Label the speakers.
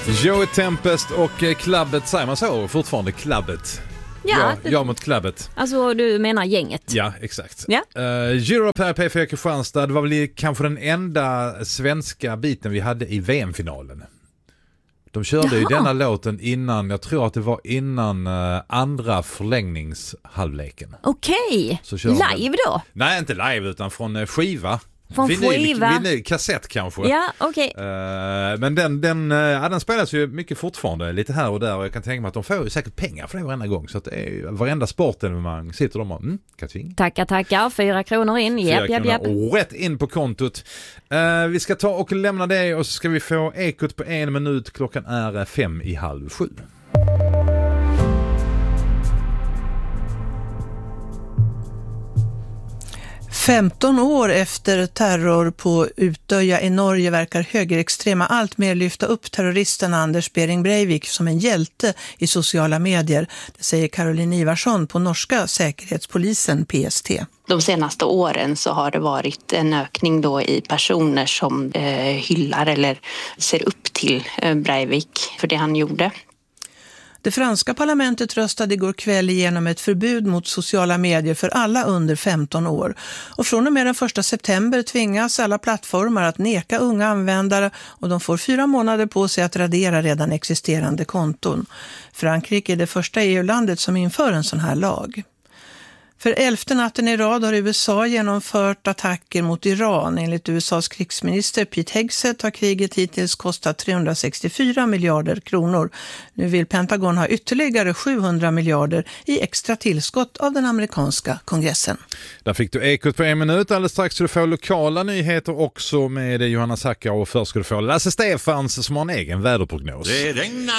Speaker 1: Joey Tempest och Clubbet, säger man så fortfarande? Clubbet.
Speaker 2: Ja,
Speaker 1: jag mot Clubbet.
Speaker 2: Alltså du menar gänget.
Speaker 1: Ja, exakt.
Speaker 2: Ja.
Speaker 1: Europe här på P4 Kristianstad. Det var väl kanske den enda svenska biten vi hade i VM-finalen. De körde ju denna låten innan, jag tror att det var innan andra förlängningshalvleken.
Speaker 2: Okej, live då?
Speaker 1: Nej, inte live utan från skiva.
Speaker 2: Från skiva?
Speaker 1: Vinyl, kassett kanske.
Speaker 2: Ja, okej.
Speaker 1: Men den spelas ju mycket fortfarande, lite här och där. Och jag kan tänka mig att de får ju säkert pengar för det varenda gång. Så att det är varenda sportevenemang sitter de och, katving.
Speaker 2: Tackar, 4 kronor in. Japp.
Speaker 1: Och rätt in på kontot. Vi ska ta och lämna det och så ska vi få ekot på 1 minut. Klockan är 6:55.
Speaker 3: 15 år efter terror på Utöja i Norge verkar högerextrema allt mer lyfta upp terroristen Anders Behring Breivik som en hjälte i sociala medier. Det säger Caroline Ivarsson på norska säkerhetspolisen PST.
Speaker 4: De senaste åren så har det varit en ökning då i personer som hyllar eller ser upp till Breivik för det han gjorde.
Speaker 3: Det franska parlamentet röstade igår kväll igenom ett förbud mot sociala medier för alla under 15 år. Och från och med den 1 september tvingas alla plattformar att neka unga användare och de får 4 månader på sig att radera redan existerande konton. Frankrike är det första EU-landet som inför en sån här lag. För 11:e natten i rad har USA genomfört attacker mot Iran. Enligt USAs krigsminister Pete Hegseth har kriget hittills kostat 364 miljarder kronor. Nu vill Pentagon ha ytterligare 700 miljarder i extra tillskott av den amerikanska kongressen.
Speaker 1: Där fick du ekot på 1 minut. Alldeles strax ska du få lokala nyheter också med Johanna Sackar och först ska du få Lasse Stefans som har en egen väderprognos.